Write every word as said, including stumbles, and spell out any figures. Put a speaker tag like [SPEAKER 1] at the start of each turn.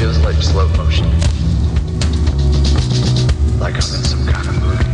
[SPEAKER 1] feels like slow motion. Like I'm in some kind of movie.